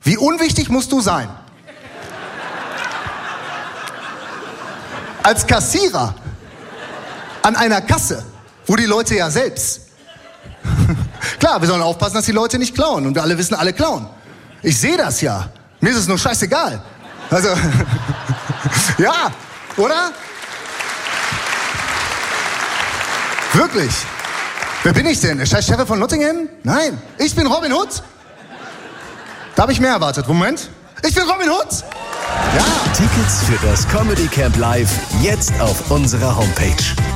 Wie unwichtig musst du sein? Als Kassierer an einer Kasse, wo die Leute ja selbst... Klar, wir sollen aufpassen, dass die Leute nicht klauen. Und wir alle wissen, alle klauen. Ich sehe das ja. Mir ist es nur scheißegal. Also, ja, oder? Wirklich. Wer bin ich denn? Der scheiß Sheriff von Nottingham? Nein, ich bin Robin Hood. Da habe ich mehr erwartet. Moment. Ich bin Robin Hood. Ja. Tickets für das Comedy Camp Live jetzt auf unserer Homepage.